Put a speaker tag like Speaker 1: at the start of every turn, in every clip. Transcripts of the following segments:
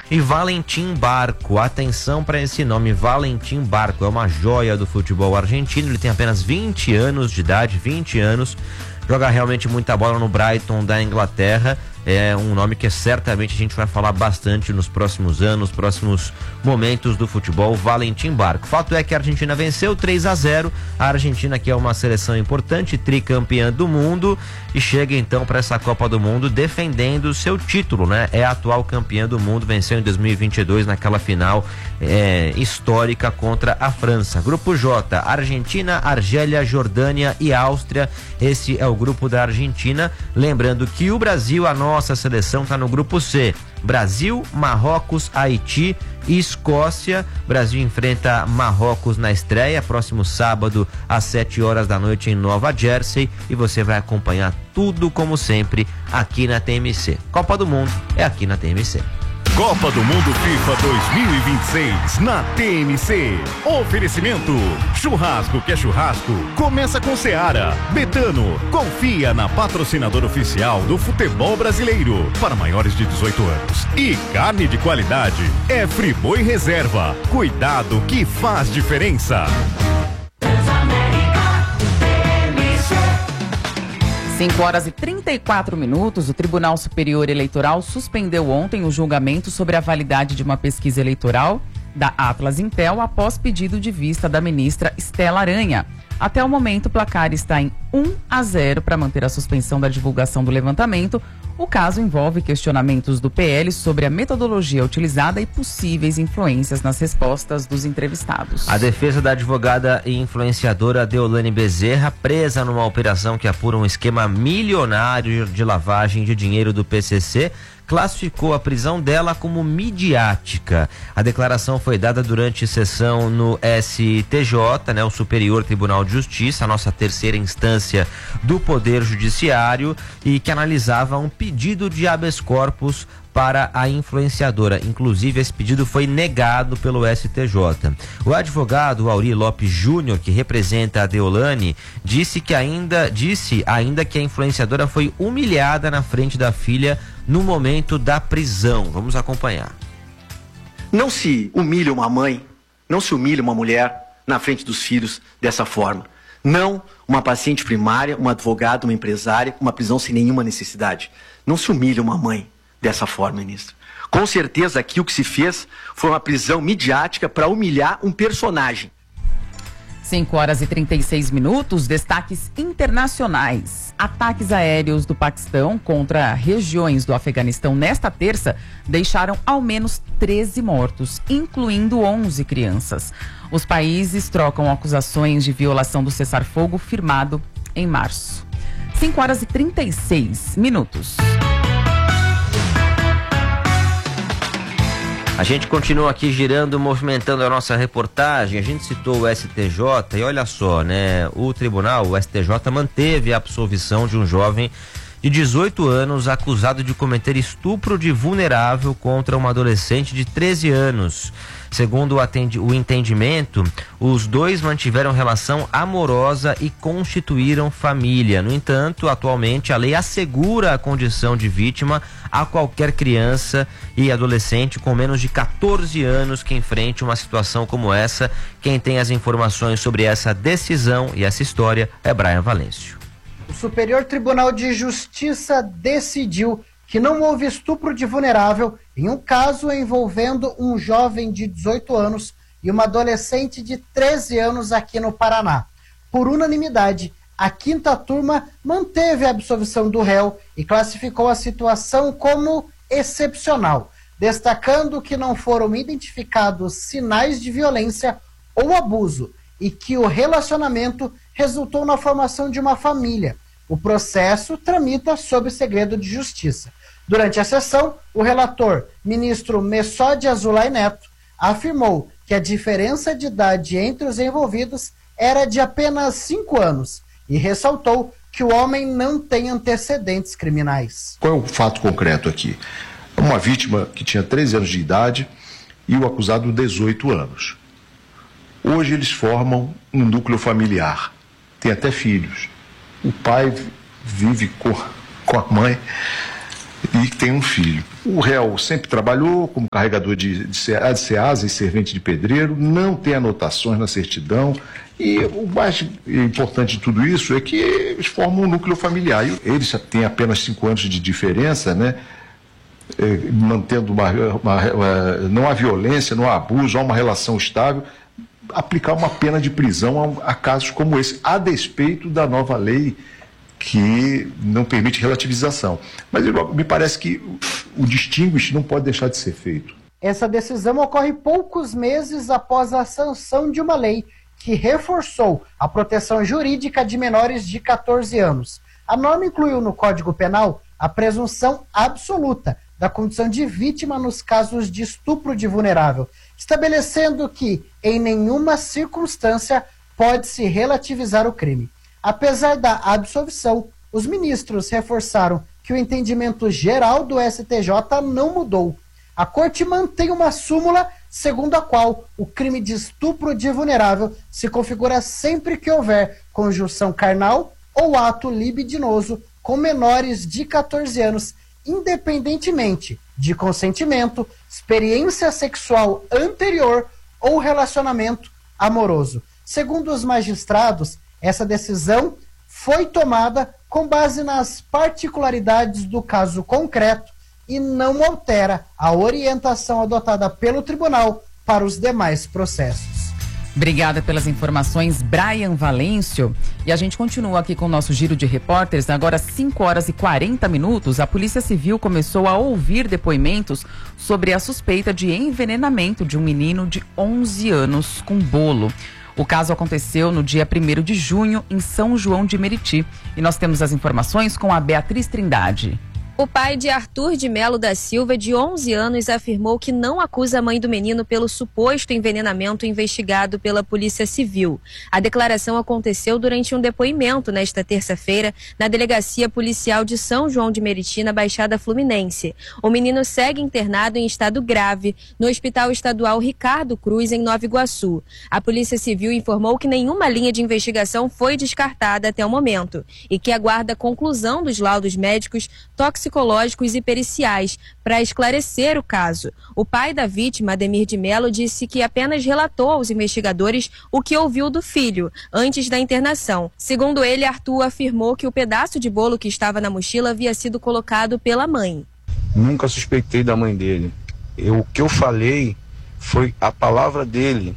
Speaker 1: e Valentim Barco. Atenção para esse nome, Valentim Barco, é uma joia do futebol argentino, ele tem apenas 20 anos de idade, 20 anos, joga realmente muita bola no Brighton da Inglaterra. É um nome que certamente a gente vai falar bastante nos próximos anos, próximos momentos do futebol, Valentim Barco. Fato é que a Argentina venceu 3-0, a Argentina, que é uma seleção importante, tricampeã do mundo, e chega então para essa Copa do Mundo defendendo o seu título, né? É a atual campeã do mundo, venceu em 2022 naquela final histórica contra a França. Grupo J, Argentina, Argélia, Jordânia e Áustria. Esse é o grupo da Argentina. Lembrando que o Brasil, a nossa seleção, está no grupo C. Brasil, Marrocos, Haiti e Escócia. Brasil enfrenta Marrocos na estreia, próximo sábado às 7 horas da noite em Nova Jersey, e você vai acompanhar tudo como sempre aqui na TMC. Copa do Mundo é aqui na TMC.
Speaker 2: Copa do Mundo FIFA 2026 na TMC. Oferecimento: churrasco que é churrasco, começa com Seara. Betano, confia na patrocinadora oficial do futebol brasileiro para maiores de 18 anos. E carne de qualidade é Friboi Reserva. Cuidado que faz diferença.
Speaker 3: 5 horas e 34 minutos, o Tribunal Superior Eleitoral suspendeu ontem o julgamento sobre a validade de uma pesquisa eleitoral da Atlas Intel após pedido de vista da ministra Estela Aranha. Até o momento, o placar está em 1-0 para manter a suspensão da divulgação do levantamento. O caso envolve questionamentos do PL sobre a metodologia utilizada e possíveis influências nas respostas dos entrevistados.
Speaker 1: A defesa da advogada e influenciadora Deolane Bezerra, presa numa operação que apura um esquema milionário de lavagem de dinheiro do PCC, classificou a prisão dela como midiática. A declaração foi dada durante sessão no STJ, né, o Superior Tribunal de Justiça, a nossa terceira instância do Poder Judiciário, e que analisava um pedido de habeas corpus para a influenciadora. Inclusive, esse pedido foi negado pelo STJ. O advogado Auri Lopes Júnior, que representa a Deolane, disse ainda que a influenciadora foi humilhada na frente da filha no momento da prisão. Vamos acompanhar.
Speaker 4: Não se humilha uma mãe, não se humilha uma mulher na frente dos filhos dessa forma. Não uma paciente primária, uma advogada, uma empresária, uma prisão sem nenhuma necessidade. Não se humilha uma mãe dessa forma, ministro. Com certeza aqui o que se fez foi uma prisão midiática para humilhar um personagem.
Speaker 3: 5 horas e 36 minutos, destaques internacionais. Ataques aéreos do Paquistão contra regiões do Afeganistão nesta terça deixaram ao menos 13 mortos, incluindo 11 crianças. Os países trocam acusações de violação do cessar-fogo firmado em março. 5 horas e 36 minutos.
Speaker 1: A gente continua aqui girando, movimentando a nossa reportagem. A gente citou o STJ e olha só, né? O STJ manteve a absolvição de um jovem de 18 anos acusado de cometer estupro de vulnerável contra uma adolescente de 13 anos. Segundo o entendimento, os dois mantiveram relação amorosa e constituíram família. No entanto, atualmente a lei assegura a condição de vítima a qualquer criança e adolescente com menos de 14 anos que enfrente uma situação como essa. Quem tem as informações sobre essa decisão e essa história é Brian Valêncio.
Speaker 5: O Superior Tribunal de Justiça decidiu que não houve estupro de vulnerável em um caso envolvendo um jovem de 18 anos e uma adolescente de 13 anos aqui no Paraná. Por unanimidade, a quinta turma manteve a absolvição do réu e classificou a situação como excepcional, destacando que não foram identificados sinais de violência ou abuso e que o relacionamento resultou na formação de uma família. O processo tramita sob segredo de justiça. Durante a sessão, o relator, ministro Messode Azulay Neto, afirmou que a diferença de idade entre os envolvidos era de apenas 5 anos e ressaltou que o homem não tem antecedentes criminais.
Speaker 6: Qual é o fato concreto aqui? Uma vítima que tinha 13 anos de idade e o acusado 18 anos. Hoje eles formam um núcleo familiar, tem até filhos. O pai vive com a mãe e tem um filho. O réu sempre trabalhou como carregador de ceasa e servente de pedreiro, não tem anotações na certidão, e o mais importante de tudo isso é que eles formam um núcleo familiar. E eles têm apenas 5 anos de diferença, né? Mantendo não há violência, não há abuso, há uma relação estável, aplicar uma pena de prisão a casos como esse, a despeito da nova lei que não permite relativização. Mas me parece que o distinguish não pode deixar de ser feito.
Speaker 5: Essa decisão ocorre poucos meses após a sanção de uma lei que reforçou a proteção jurídica de menores de 14 anos. A norma incluiu no Código Penal a presunção absoluta da condição de vítima nos casos de estupro de vulnerável, estabelecendo que, em nenhuma circunstância, pode-se relativizar o crime. Apesar da absolvição, os ministros reforçaram que o entendimento geral do STJ não mudou. A Corte mantém uma súmula segundo a qual o crime de estupro de vulnerável se configura sempre que houver conjunção carnal ou ato libidinoso com menores de 14 anos, independentemente de consentimento, experiência sexual anterior ou relacionamento amoroso. Segundo os magistrados, essa decisão foi tomada com base nas particularidades do caso concreto e não altera a orientação adotada pelo tribunal para os demais processos.
Speaker 3: Obrigada pelas informações, Brian Valêncio. E a gente continua aqui com o nosso giro de repórteres. Agora, 5 horas e 40 minutos, a Polícia Civil começou a ouvir depoimentos sobre a suspeita de envenenamento de um menino de 11 anos com bolo. O caso aconteceu no dia 1º de junho, em São João de Meriti. E nós temos as informações com a Beatriz Trindade.
Speaker 7: O pai de Arthur de Melo da Silva, de 11 anos, afirmou que não acusa a mãe do menino pelo suposto envenenamento investigado pela Polícia Civil. A declaração aconteceu durante um depoimento nesta terça-feira na Delegacia Policial de São João de Meriti, na Baixada Fluminense. O menino segue internado em estado grave no Hospital Estadual Ricardo Cruz, em Nova Iguaçu. A Polícia Civil informou que nenhuma linha de investigação foi descartada até o momento e que aguarda a conclusão dos laudos médicos, toxicológicos e periciais para esclarecer o caso. O pai da vítima, Ademir de Melo, disse que apenas relatou aos investigadores o que ouviu do filho antes da internação. Segundo ele, Arthur afirmou que o pedaço de bolo que estava na mochila havia sido colocado pela mãe.
Speaker 8: Nunca suspeitei da mãe dele. O que eu falei foi a palavra dele.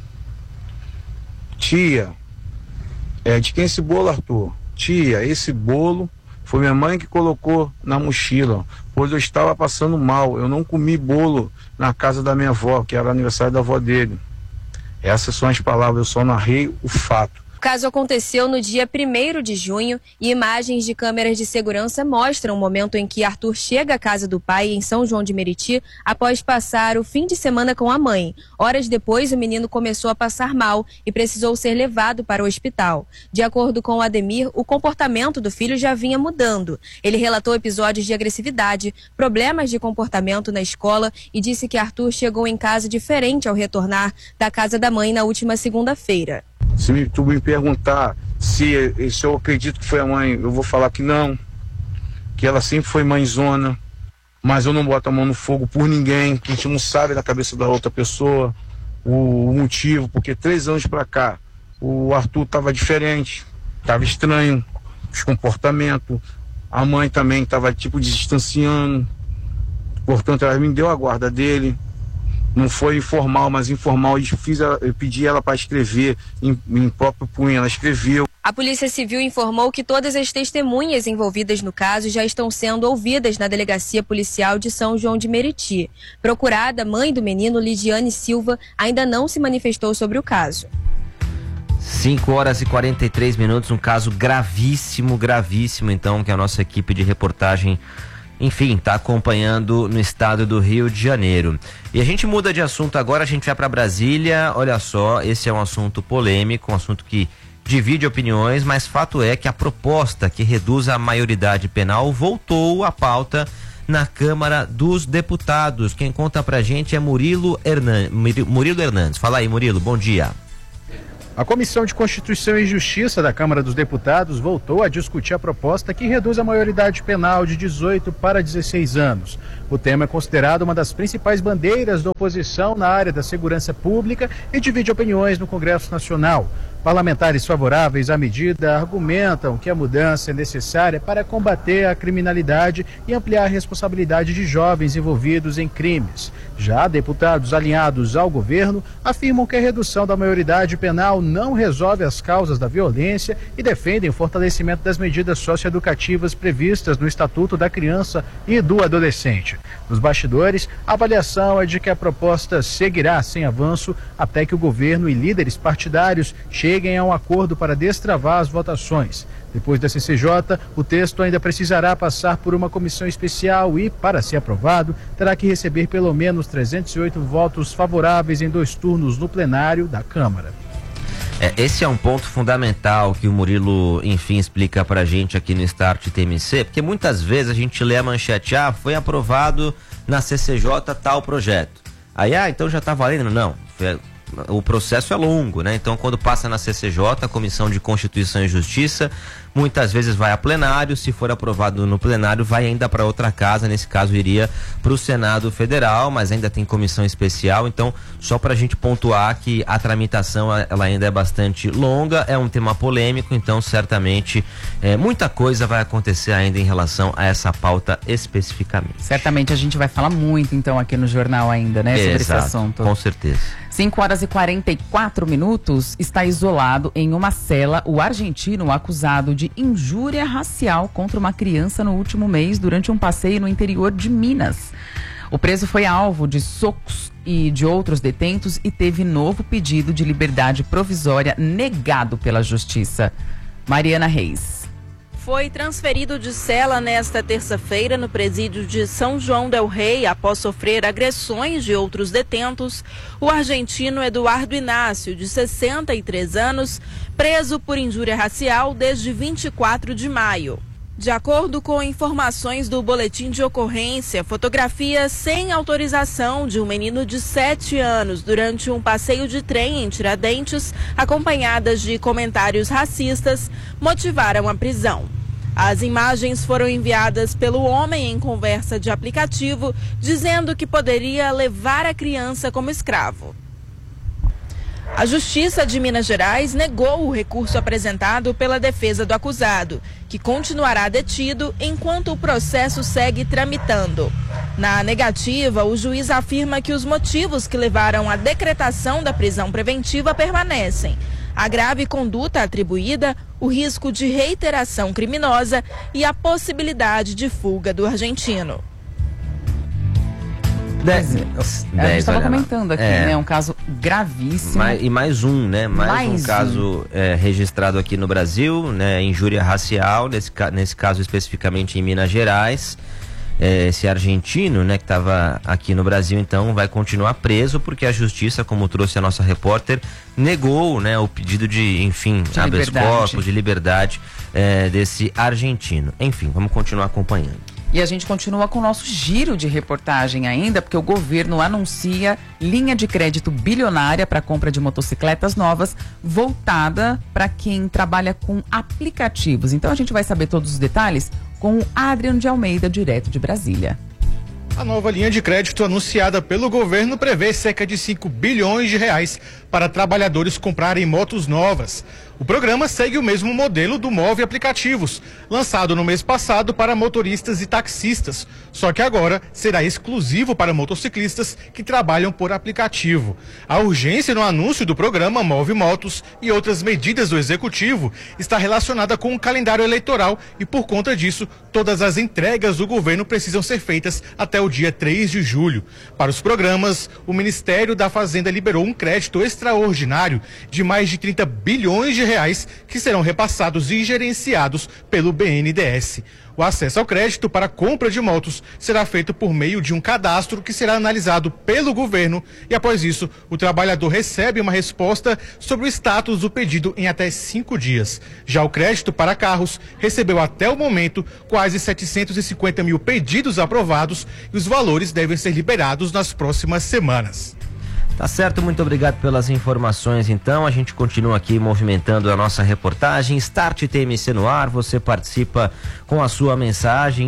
Speaker 8: Tia, de quem é esse bolo, Arthur? Tia, esse bolo foi minha mãe que colocou na mochila, pois eu estava passando mal. Eu não comi bolo na casa da minha avó, que era aniversário da avó dele. Essas são as palavras, eu só narrei o fato.
Speaker 7: O caso aconteceu no dia 1º de junho e imagens de câmeras de segurança mostram o momento em que Arthur chega à casa do pai em São João de Meriti após passar o fim de semana com a mãe. Horas depois, o menino começou a passar mal e precisou ser levado para o hospital. De acordo com o Ademir, o comportamento do filho já vinha mudando. Ele relatou episódios de agressividade, problemas de comportamento na escola e disse que Arthur chegou em casa diferente ao retornar da casa da mãe na última segunda-feira.
Speaker 8: Se tu me perguntar se eu acredito que foi a mãe, eu vou falar que não, que ela sempre foi mãezona, mas eu não boto a mão no fogo por ninguém, que a gente não sabe da cabeça da outra pessoa o motivo, porque 3 anos pra cá o Arthur estava diferente, estava estranho, os comportamentos, a mãe também estava tipo distanciando, portanto ela me deu a guarda dele. Não foi informal, mas informal. Eu pedi ela para escrever em próprio punho, ela escreveu.
Speaker 7: A Polícia Civil informou que todas as testemunhas envolvidas no caso já estão sendo ouvidas na Delegacia Policial de São João de Meriti. Procurada, a mãe do menino, Lidiane Silva, ainda não se manifestou sobre o caso.
Speaker 1: 5 horas e 43 minutos, um caso gravíssimo, então, que a nossa equipe de reportagem, enfim, está acompanhando no estado do Rio de Janeiro. E a gente muda de assunto agora, a gente vai para Brasília. Olha só, esse é um assunto polêmico, um assunto que divide opiniões, mas fato é que a proposta que reduz a maioridade penal voltou à pauta na Câmara dos Deputados. Quem conta pra gente é Murilo Hernandes. Fala aí, Murilo, bom dia.
Speaker 9: A Comissão de Constituição e Justiça da Câmara dos Deputados voltou a discutir a proposta que reduz a maioridade penal de 18 para 16 anos. O tema é considerado uma das principais bandeiras da oposição na área da segurança pública e divide opiniões no Congresso Nacional. Parlamentares favoráveis à medida argumentam que a mudança é necessária para combater a criminalidade e ampliar a responsabilidade de jovens envolvidos em crimes. Já deputados alinhados ao governo afirmam que a redução da maioridade penal não resolve as causas da violência e defendem o fortalecimento das medidas socioeducativas previstas no Estatuto da Criança e do Adolescente. Nos bastidores, a avaliação é de que a proposta seguirá sem avanço até que o governo e líderes partidários cheguem a um acordo para destravar as votações. Depois da CCJ, o texto ainda precisará passar por uma comissão especial e, para ser aprovado, terá que receber pelo menos 308 votos favoráveis em 2 turnos no plenário da Câmara.
Speaker 1: Esse é um ponto fundamental que o Murilo, enfim, explica pra gente aqui no Start TMC, porque muitas vezes a gente lê a manchete, foi aprovado na CCJ tal projeto. Aí, então já tá valendo? Não, o processo é longo, né? Então, quando passa na CCJ, a Comissão de Constituição e Justiça, muitas vezes vai a plenário, se for aprovado no plenário, vai ainda para outra casa, nesse caso iria para o Senado Federal, mas ainda tem comissão especial, então só para a gente pontuar que a tramitação ela ainda é bastante longa, é um tema polêmico, então certamente muita coisa vai acontecer ainda em relação a essa pauta especificamente.
Speaker 3: Certamente a gente vai falar muito então aqui no jornal ainda, né, sobre esse assunto.
Speaker 1: Com certeza.
Speaker 3: 5 horas e 44 minutos, está isolado em uma cela o argentino acusado de injúria racial contra uma criança no último mês durante um passeio no interior de Minas. O preso foi alvo de socos e de outros detentos e teve novo pedido de liberdade provisória negado pela Justiça. Mariana Reis.
Speaker 10: Foi transferido de cela nesta terça-feira no presídio de São João del Rei após sofrer agressões de outros detentos. O argentino Eduardo Inácio, de 63 anos, preso por injúria racial desde 24 de maio. De acordo com informações do boletim de ocorrência, fotografias sem autorização de um menino de 7 anos durante um passeio de trem em Tiradentes, acompanhadas de comentários racistas, motivaram a prisão. As imagens foram enviadas pelo homem em conversa de aplicativo, dizendo que poderia levar a criança como escravo. A Justiça de Minas Gerais negou o recurso apresentado pela defesa do acusado, que continuará detido enquanto o processo segue tramitando. Na negativa, o juiz afirma que os motivos que levaram à decretação da prisão preventiva permanecem: a grave conduta atribuída, o risco de reiteração criminosa e a possibilidade de fuga do argentino.
Speaker 3: A gente estava comentando aqui, né? Um caso gravíssimo.
Speaker 1: E mais um, né? Mais um caso registrado aqui no Brasil, né? Injúria racial, nesse caso especificamente em Minas Gerais. Esse argentino, né, que estava aqui no Brasil, então vai continuar preso porque a Justiça, como trouxe a nossa repórter, negou, né, o pedido de, enfim, habeas corpus, de liberdade desse argentino. Enfim, vamos continuar acompanhando.
Speaker 3: E a gente continua com o nosso giro de reportagem ainda, porque o governo anuncia linha de crédito bilionária para a compra de motocicletas novas, voltada para quem trabalha com aplicativos. Então a gente vai saber todos os detalhes com o Adriano de Almeida, direto de Brasília.
Speaker 11: A nova linha de crédito anunciada pelo governo prevê cerca de 5 bilhões de reais para trabalhadores comprarem motos novas. O programa segue o mesmo modelo do Move Aplicativos, lançado no mês passado para motoristas e taxistas, só que agora será exclusivo para motociclistas que trabalham por aplicativo. A urgência no anúncio do programa Move Motos e outras medidas do executivo está relacionada com o calendário eleitoral e, por conta disso, todas as entregas do governo precisam ser feitas até o dia 3 de julho. Para os programas, o Ministério da Fazenda liberou um crédito extraordinário de mais de 30 bilhões de reais que serão repassados e gerenciados pelo BNDES. O acesso ao crédito para compra de motos será feito por meio de um cadastro que será analisado pelo governo e, após isso, o trabalhador recebe uma resposta sobre o status do pedido em até 5 dias. Já o crédito para carros recebeu até o momento quase 750 mil pedidos aprovados e os valores devem ser liberados nas próximas semanas.
Speaker 1: Tá certo, muito obrigado pelas informações. Então, a gente continua aqui movimentando a nossa reportagem. Start TMC no ar, você participa com a sua mensagem,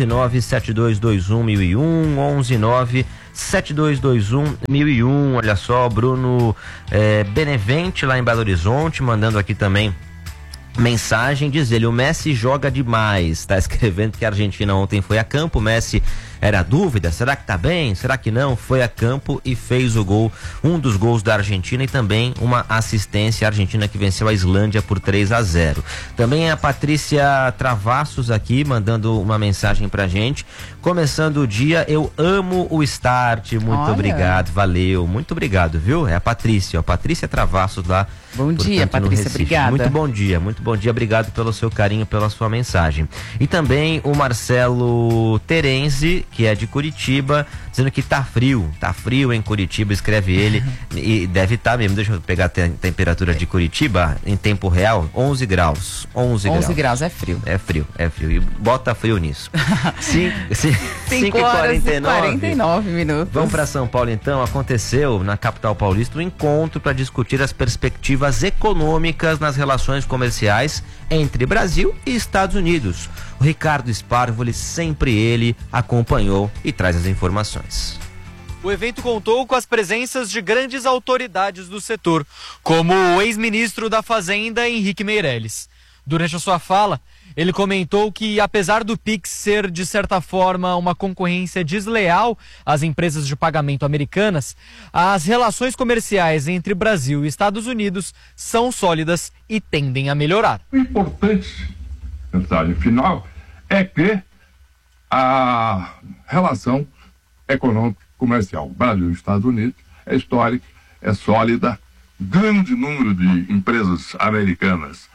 Speaker 1: 11972211001, 11972211001. Olha só, Bruno Benevente lá em Belo Horizonte, mandando aqui também mensagem, diz ele: o Messi joga demais. Tá escrevendo que a Argentina ontem foi a campo, o Messi era dúvida, será que tá bem, será que não? Foi a campo e fez o gol, um dos gols da Argentina, e também uma assistência. A Argentina que venceu a Islândia por 3-0. Também a Patrícia Travassos aqui mandando uma mensagem pra gente: começando o dia, eu amo o Start, muito obrigado, valeu, muito obrigado, viu? É a Patrícia, Patrícia Travassos lá.
Speaker 3: Bom dia, Patrícia, obrigada.
Speaker 1: Muito bom dia, obrigado pelo seu carinho, pela sua mensagem. E também o Marcelo Terenzi, que é de Curitiba, dizendo que tá frio em Curitiba, escreve ele, e deve estar mesmo. Deixa eu pegar a temperatura de Curitiba em tempo real, 11 graus. 11 graus,
Speaker 3: é frio.
Speaker 1: É frio, e bota frio nisso.
Speaker 3: 5h49 minutos.
Speaker 1: Vamos para São Paulo então. Aconteceu na capital paulista um encontro para discutir as perspectivas econômicas nas relações comerciais entre Brasil e Estados Unidos. O Ricardo Sparvoli, sempre ele, acompanhou e traz as informações.
Speaker 12: O evento contou com as presenças de grandes autoridades do setor, como o ex-ministro da Fazenda, Henrique Meirelles. Durante a sua fala, ele comentou que, apesar do Pix ser, de certa forma, uma concorrência desleal às empresas de pagamento americanas, as relações comerciais entre Brasil e Estados Unidos são sólidas e tendem a melhorar.
Speaker 13: O importante, mensagem final, é que a relação econômica comercial Brasil e Estados Unidos é histórica, é sólida. Grande número de empresas americanas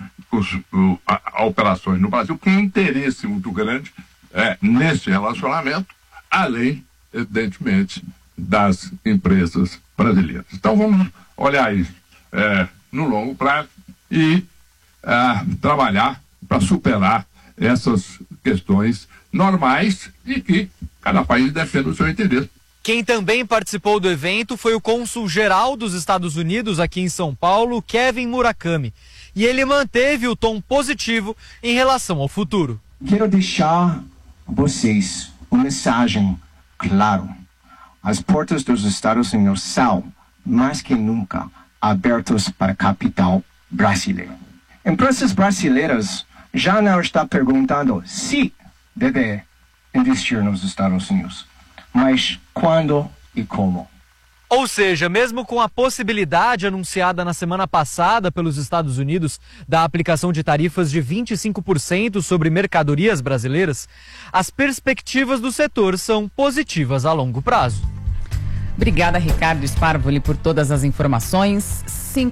Speaker 13: a operações no Brasil, com interesse muito grande nesse relacionamento, além, evidentemente, das empresas brasileiras. Então vamos olhar isso no longo prazo e trabalhar para superar essas questões normais e que cada país defenda o seu interesse.
Speaker 12: Quem também participou do evento foi o cônsul-geral dos Estados Unidos aqui em São Paulo, Kevin Murakami. E ele manteve o tom positivo em relação ao futuro.
Speaker 14: Quero deixar vocês uma mensagem clara. As portas dos Estados Unidos são, mais que nunca, abertas para capital brasileiro. Empresas brasileiras já não estão perguntando se deve investir nos Estados Unidos, mas quando e como.
Speaker 12: Ou seja, mesmo com a possibilidade anunciada na semana passada pelos Estados Unidos da aplicação de tarifas de 25% sobre mercadorias brasileiras, as perspectivas do setor são positivas a longo prazo.
Speaker 3: Obrigada, Ricardo Sparvoli, por todas as informações.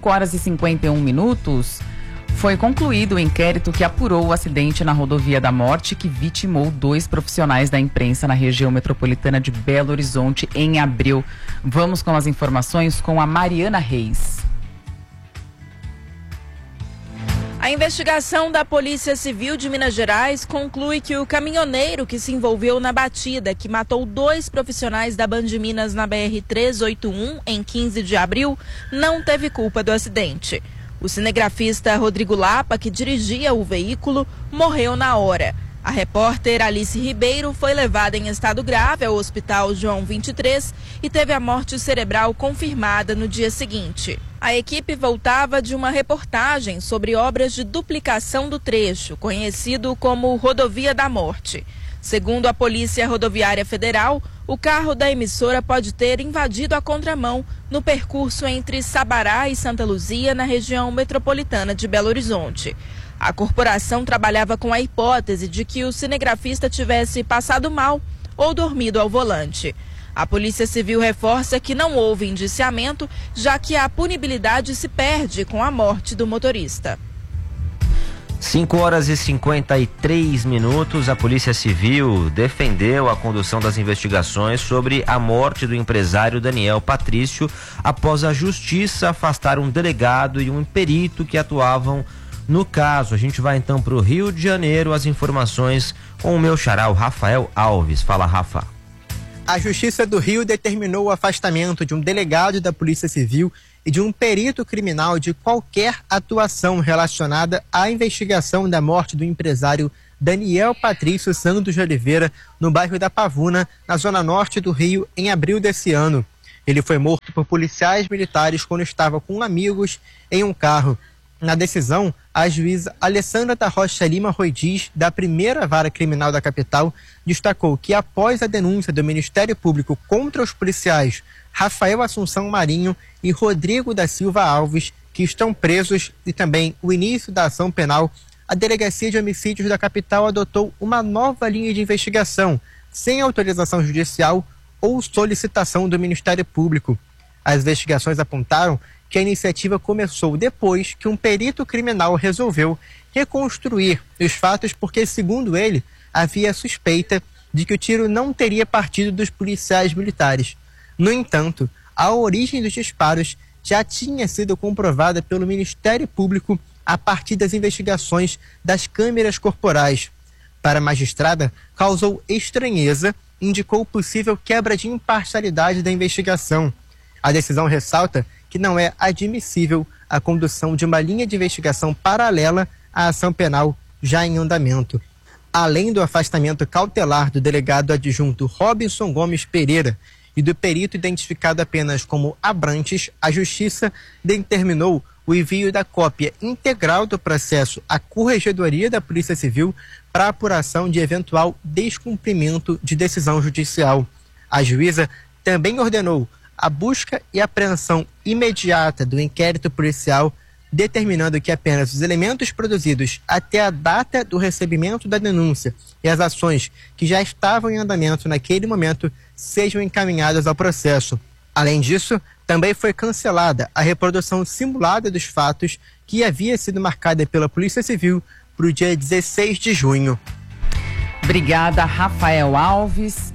Speaker 3: 5h51. Foi concluído o inquérito que apurou o acidente na Rodovia da Morte, que vitimou 2 profissionais da imprensa na região metropolitana de Belo Horizonte em abril. Vamos com as informações com a Mariana Reis.
Speaker 10: A investigação da Polícia Civil de Minas Gerais conclui que o caminhoneiro que se envolveu na batida que matou 2 profissionais da Band Minas na BR-381 em 15 de abril não teve culpa do acidente. O cinegrafista Rodrigo Lapa, que dirigia o veículo, morreu na hora. A repórter Alice Ribeiro foi levada em estado grave ao Hospital João 23 e teve a morte cerebral confirmada no dia seguinte. A equipe voltava de uma reportagem sobre obras de duplicação do trecho, conhecido como Rodovia da Morte. Segundo a Polícia Rodoviária Federal, o carro da emissora pode ter invadido a contramão no percurso entre Sabará e Santa Luzia, na região metropolitana de Belo Horizonte. A corporação trabalhava com a hipótese de que o cinegrafista tivesse passado mal ou dormido ao volante. A Polícia Civil reforça que não houve indiciamento, já que a punibilidade se perde com a morte do motorista.
Speaker 1: 5h53. A Polícia Civil defendeu a condução das investigações sobre a morte do empresário Daniel Patrício após a Justiça afastar um delegado e um perito que atuavam no caso. A gente vai então para o Rio de Janeiro, as informações com o meu xará, o Rafael Alves. Fala, Rafa.
Speaker 15: A Justiça do Rio determinou o afastamento de um delegado da Polícia Civil e de um perito criminal de qualquer atuação relacionada à investigação da morte do empresário Daniel Patrício Santos de Oliveira, no bairro da Pavuna, na zona norte do Rio, em abril desse ano. Ele foi morto por policiais militares quando estava com amigos em um carro. Na decisão, a juíza Alessandra da Rocha Lima Roidiz, da primeira vara criminal da capital, destacou que após a denúncia do Ministério Público contra os policiais Rafael Assunção Marinho e Rodrigo da Silva Alves, que estão presos, e também o início da ação penal, a Delegacia de Homicídios da capital adotou uma nova linha de investigação, sem autorização judicial ou solicitação do Ministério Público. As investigações apontaram que a iniciativa começou depois que um perito criminal resolveu reconstruir os fatos porque, segundo ele, havia suspeita de que o tiro não teria partido dos policiais militares. No entanto, a origem dos disparos já tinha sido comprovada pelo Ministério Público a partir das investigações das câmeras corporais. Para a magistrada, causou estranheza, indicou possível quebra de imparcialidade da investigação. A decisão ressalta que não é admissível a condução de uma linha de investigação paralela à ação penal já em andamento. Além do afastamento cautelar do delegado adjunto Robinson Gomes Pereira e do perito identificado apenas como Abrantes, a Justiça determinou o envio da cópia integral do processo à Corregedoria da Polícia Civil para apuração de eventual descumprimento de decisão judicial. A juíza também ordenou a busca e apreensão imediata do inquérito policial, determinando que apenas os elementos produzidos até a data do recebimento da denúncia e as ações que já estavam em andamento naquele momento sejam encaminhadas ao processo. Além disso, também foi cancelada a reprodução simulada dos fatos que havia sido marcada pela Polícia Civil para o dia 16 de junho.
Speaker 3: Obrigada, Rafael Alves.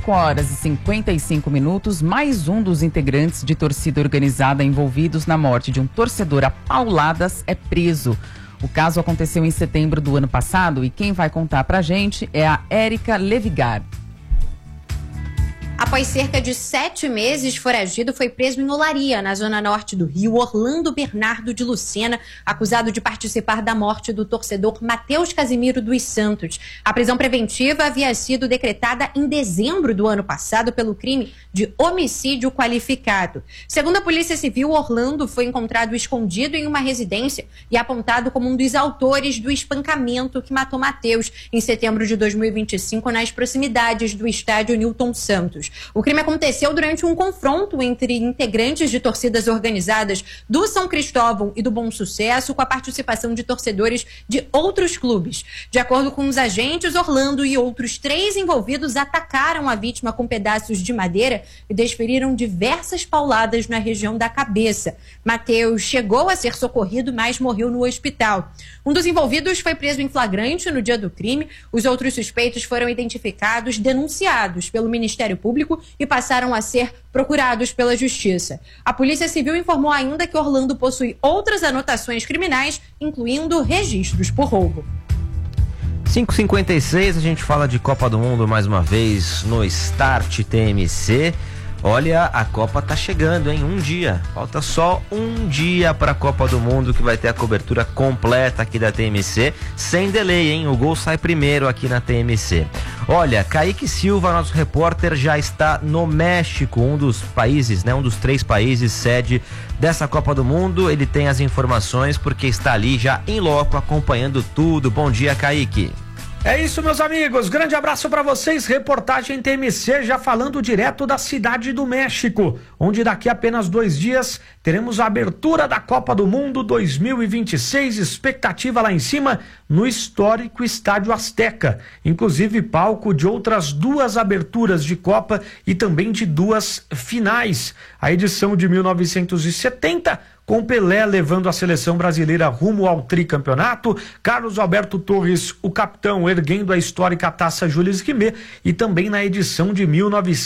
Speaker 3: 5h55. Mais um dos integrantes de torcida organizada envolvidos na morte de um torcedor a pauladas é preso. O caso aconteceu em setembro do ano passado e quem vai contar pra gente é a Érica Levigar.
Speaker 16: Após cerca de 7 meses foragido, foi preso em Olaria, na zona norte do Rio, Orlando Bernardo de Lucena, acusado de participar da morte do torcedor Matheus Casimiro dos Santos. A prisão preventiva havia sido decretada em dezembro do ano passado pelo crime de homicídio qualificado. Segundo a Polícia Civil, Orlando foi encontrado escondido em uma residência e apontado como um dos autores do espancamento que matou Matheus em setembro de 2025 nas proximidades do estádio Newton Santos. O crime aconteceu durante um confronto entre integrantes de torcidas organizadas do São Cristóvão e do Bom Sucesso, com a participação de torcedores de outros clubes. De acordo com os agentes, Orlando e outros 3 envolvidos atacaram a vítima com pedaços de madeira e desferiram diversas pauladas na região da cabeça. Matheus chegou a ser socorrido, mas morreu no hospital. Um dos envolvidos foi preso em flagrante no dia do crime. Os outros suspeitos foram identificados, denunciados pelo Ministério Público e passaram a ser procurados pela Justiça. A Polícia Civil informou ainda que Orlando possui outras anotações criminais, incluindo registros por roubo.
Speaker 1: 5h56, a gente fala de Copa do Mundo mais uma vez no Start TMC. Olha, a Copa tá chegando, hein? Um dia. Falta só um dia para a Copa do Mundo, que vai ter a cobertura completa aqui da TMC, sem delay, hein? O gol sai primeiro aqui na TMC. Olha, Kaique Silva, nosso repórter, já está no México, um dos países, né? Um dos 3 países sede dessa Copa do Mundo. Ele tem as informações porque está ali já em loco acompanhando tudo. Bom dia, Kaique.
Speaker 17: É isso, meus amigos, grande abraço para vocês, reportagem TMC já falando direto da Cidade do México, onde daqui a apenas 2 dias teremos a abertura da Copa do Mundo 2026, expectativa lá em cima no histórico Estádio Azteca, inclusive palco de outras 2 aberturas de Copa e também de 2 finais, a edição de 1970, com Pelé levando a seleção brasileira rumo ao tricampeonato, Carlos Alberto Torres, o capitão, erguendo a histórica taça Jules Rimet, e também na edição de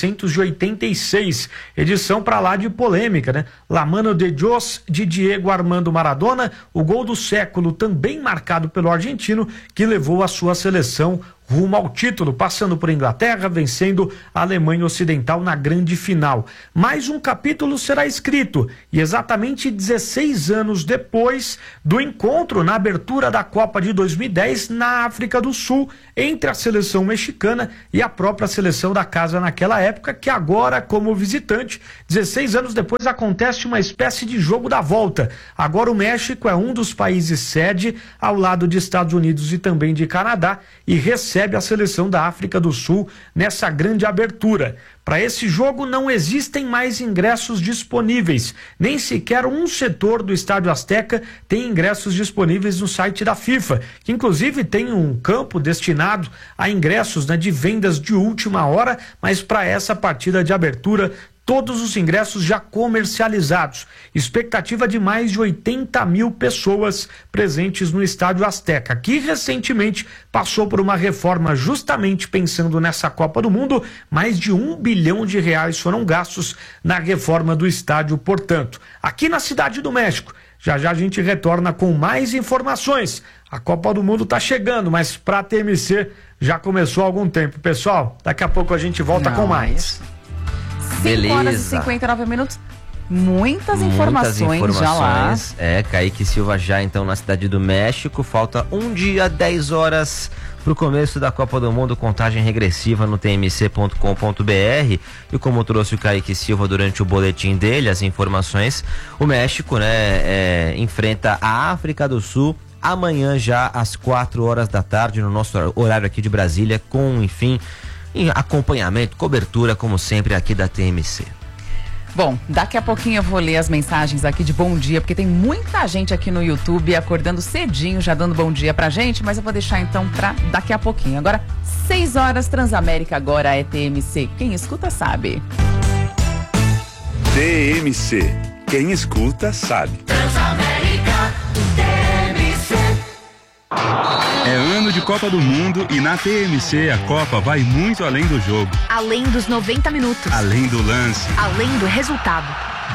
Speaker 17: 1986, edição para lá de polêmica, né? La Mano de Dios, de Diego Armando Maradona, o gol do século também marcado pelo argentino, que levou a sua seleção rumo ao título, passando por Inglaterra, vencendo a Alemanha Ocidental na grande final. Mais um capítulo será escrito, e exatamente 16 anos depois do encontro na abertura da Copa de 2010 na África do Sul, entre a seleção mexicana e a própria seleção da casa naquela época, que agora, como visitante, 16 anos depois acontece uma espécie de jogo da volta. Agora o México é um dos países sede, ao lado de Estados Unidos e também de Canadá, e recebe a seleção da África do Sul nessa grande abertura. Para esse jogo não existem mais ingressos disponíveis, nem sequer um setor do Estádio Azteca tem ingressos disponíveis no site da FIFA, que inclusive tem um campo destinado a ingressos, né, de vendas de última hora, mas para essa partida de abertura todos os ingressos já comercializados. Expectativa de mais de 80 mil pessoas presentes no Estádio Azteca, que recentemente passou por uma reforma justamente pensando nessa Copa do Mundo. Mais de R$1 bilhão foram gastos na reforma do estádio, portanto. Aqui na Cidade do México, já a gente retorna com mais informações. A Copa do Mundo está chegando, mas para a TMC já começou há algum tempo. Pessoal, daqui a pouco a gente volta com mais.
Speaker 3: 5 horas e 59 minutos. Muitas informações já lá.
Speaker 1: Kaique Silva já então na Cidade do México. Falta um dia, 10 horas para o começo da Copa do Mundo. Contagem regressiva no tmc.com.br. E como trouxe o Kaique Silva durante o boletim dele, as informações, o México, né, enfrenta a África do Sul amanhã já às 4 horas da tarde no nosso horário aqui de Brasília, com, enfim, acompanhamento, cobertura, como sempre, aqui da TMC.
Speaker 3: Bom, daqui a pouquinho eu vou ler as mensagens aqui de bom dia, porque tem muita gente aqui no YouTube acordando cedinho, já dando bom dia pra gente, mas eu vou deixar então pra daqui a pouquinho. Agora, 6 horas, Transamérica agora é TMC. Quem escuta sabe.
Speaker 18: TMC. Quem escuta sabe. Transamérica, TMC. É ano de Copa do Mundo e na TMC a Copa vai muito além do jogo.
Speaker 19: Além dos 90 minutos.
Speaker 18: Além do lance.
Speaker 19: Além do resultado.